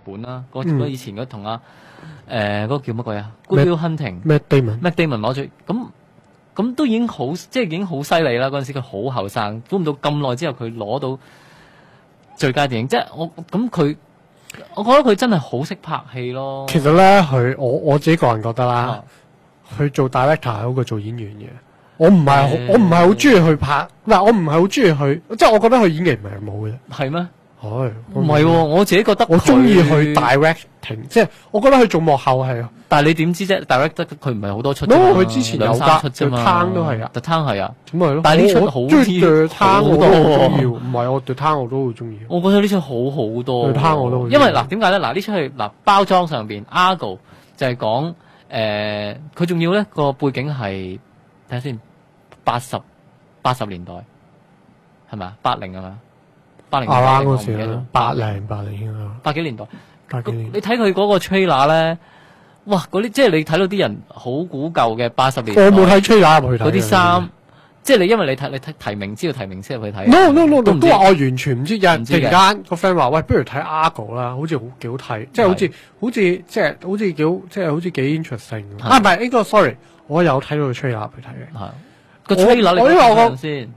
本啦，嗰以前嗰同嗰個叫乜鬼啊 Good Will Hunting，Matt Damon 攞咗，咁都已經好，即係已經好犀利啦。嗰陣時佢好後生，估唔到咁耐之後佢攞到最佳電影，即係我覺得佢真係好識拍戲咯。 其實咧，我自己個人覺得啦，佢做 director 係好過做演員嘅。我唔係好中意去拍，嗱我唔係好中意去，即係我覺得佢演技唔係冇嘅。 係咩？ 係唔係喎？我自己覺得我中意去 directing， 即係我覺得佢做幕後係。 但係你點知啫 ？direct 得佢唔係好多出。 佢之前有 2-3出啫嘛。 The Town 都係啊 ，The Town 係啊。 咁咪咯。 但係呢出好啲好多。 唔係我 The Town 我都好中意。 我覺得呢出好多。 The Town 我都好。 因為嗱點解咧？嗱呢出係嗱包裝上邊 Argo 就係講佢仲要咧個背景係睇下先80年代係咪啊？80係嘛？80年代嗰時啦，80應該。 80幾年代。 80年。 你睇佢嗰個 trailer 咧，哇！嗰啲即係你睇到啲人好古舊嘅80年。 我冇睇 trailer 入去睇。 嗰啲衫，即係你因為你睇提名知道提名先入去睇。 No， 都話我完全唔知。有人突然間個 friend 話：喂，不如睇 Argo 啦，好似幾好睇，即係好似幾 interesting。唔係呢個 sorry，我有睇到個 trailer 入去睇嘅。 係個 trailer 你睇先。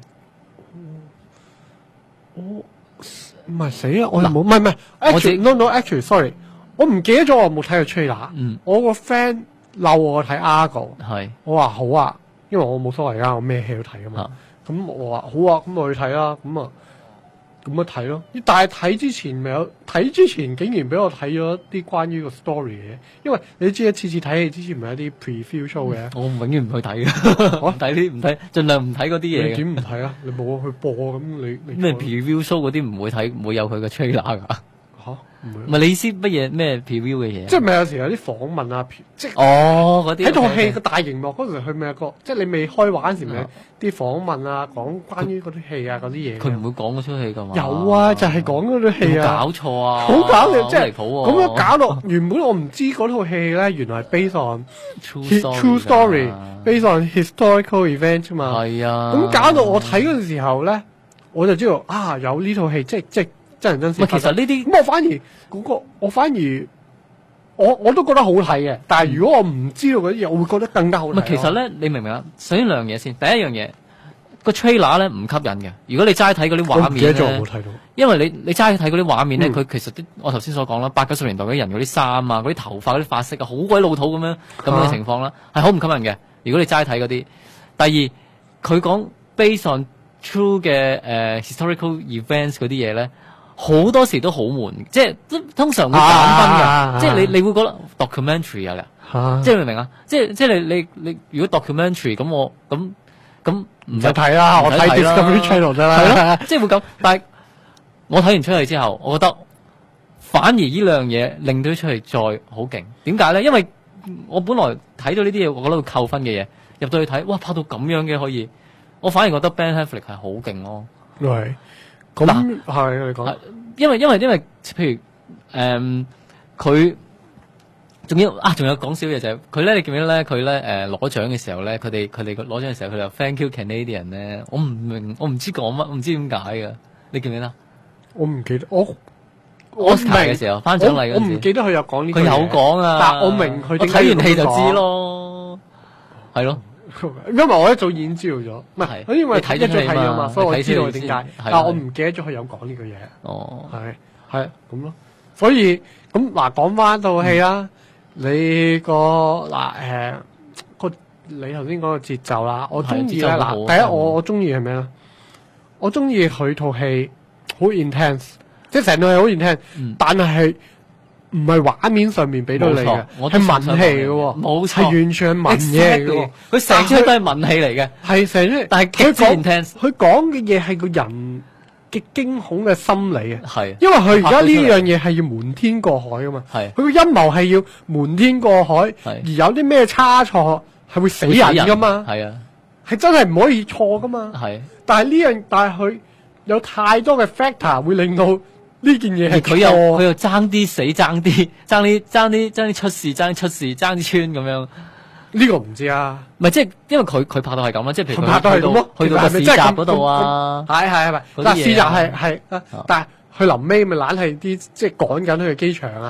我唔係死啊！我冇唔係actually sorry， 我唔記得咗我冇睇過 trailer。我個 friend 嬲我睇 Argo， 我話好啊，因為我冇所謂㗎，我咩戲都睇㗎嘛。咁我話好啊，咁我去睇啦。咁啊睇咯。但係睇之前竟然俾我睇咗啲關於個 story 嘅，因為你知次次睇戲之前咪有啲 preview show 嘅。 我永遠唔去睇嘅，我唔睇，盡量唔睇嗰啲嘢。 你點唔睇啊？你冇去播咁你咩 preview show 嗰啲唔會睇，唔會有佢嘅 trailer 㗎。 嚇？ 唔係你意思乜嘢咩 preview 嘅嘢？ 即係咪有時有啲訪問啊？即係嗰啲喺套戲個大熒幕嗰時，佢咪有個即係你未開畫嗰時咪啲訪問啊，講關於嗰啲戲啊嗰啲嘢。佢唔會講嗰出戲㗎嘛？ 有啊，就係講嗰啲戲啊。 搞錯啊！ 好搞笑，即係離譜喎。 咁樣搞到原本我唔知嗰套戲咧，原來係 based on true story，based on historical event 啫嘛。係啊。咁搞到我睇嗰陣時候咧，我就知道啊，有呢套戲，即係真人真事。 其實呢啲咁我反而我都覺得好睇嘅，但係如果我唔知道嗰啲嘢，我會覺得更加好睇。 其實咧，你明唔明啊？首先兩樣嘢先，第一樣嘢個 trailer 咧唔吸引嘅。如果你齋睇嗰啲畫面咧， 我冇睇到。因為你齋睇嗰啲畫面咧，佢其實我頭先所講啦，80-90年代嗰啲人嗰啲衫啊、嗰啲頭髮、嗰啲髮色啊，好鬼老土咁樣嘅情況啦，係好唔吸引嘅。如果你齋睇嗰啲，第二佢講 based on true 嘅historical events 嗰啲嘢咧。好多時都好悶，即係通常會減分嘅，即係你會覺得 documentary 即係明唔明啊？即係你如果 documentary 咁唔使睇啦，我睇 Discovery Channel 得啦，係咯，即係會咁。但係我睇完出嚟之後，我覺得反而呢兩樣嘢令到出嚟再好勁。點解咧？因為我本來睇到呢啲嘢，我覺得會扣分嘅嘢，入到去睇，哇，拍到咁樣嘅可以，我反而覺得 Ben Affleck 係好勁咯。 係。咁係你講， 因為譬如佢仲有講少嘢就係佢咧，你記唔記得咧？佢咧攞獎嘅時候咧，佢哋攞獎嘅時候，佢就 Thank you Canadian 咧，我唔明，我唔知講乜，我唔知點解㗎。你記唔記得？ 我唔記得，我 Oscar嘅時候頒獎禮嗰陣時， 我唔記得佢有講呢個嘢。 佢有講啊， 但我明佢。 我睇完戲就知咯，係咯。 因為我一早已經知道咗，唔係，因為一早睇咗嘛，所以我知道點解。但係我唔記得咗佢有講呢個嘢。 哦， 係咁咯。所以咁嗱，講翻套戲啦，你你頭先講個節奏啦，我中意咧嗱，第一我中意係咩咧？我中意佢套戲好 intense， 即係成套戲好 intense，但係唔係畫面上面俾到你嘅，係文戲嘅喎，冇錯，係完全係文嘢嘅喎，佢成出都係文戲嚟嘅，係成出，但係佢講嘅嘢係個人嘅驚恐嘅心理啊，係，因為佢而家呢樣嘢係要瞞天過海噶嘛，係，佢個陰謀係要瞞天過海，而有啲咩差錯係會死人噶嘛，係啊，係真係唔可以錯噶嘛，係，但係佢有太多嘅 factor 會令到呢件嘢係佢又爭啲死，爭啲出事，爭啲穿咁樣。呢個唔知啊，唔係即係因為佢拍到係咁啊，即係譬如佢拍到係咁咯，去到市集嗰度啊，係，但係市集係，但係佢臨尾咪懶係啲即係趕緊去機場啊。